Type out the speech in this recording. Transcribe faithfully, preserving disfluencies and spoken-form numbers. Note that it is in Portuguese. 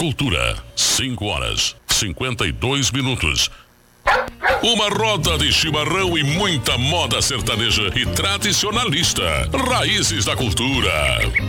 Cultura, cinco horas, cinquenta e dois minutos. Uma roda de chimarrão e muita moda sertaneja e tradicionalista. Raízes da cultura.